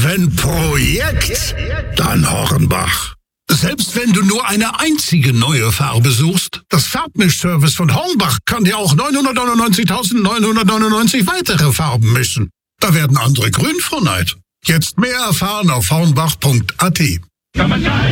Wenn Projekt, dann Hornbach. Selbst wenn du nur eine einzige neue Farbe suchst, das Farbmischservice von Hornbach kann dir auch 999.999 weitere Farben mischen. Da werden andere grün vor Neid. Jetzt mehr erfahren auf hornbach.at.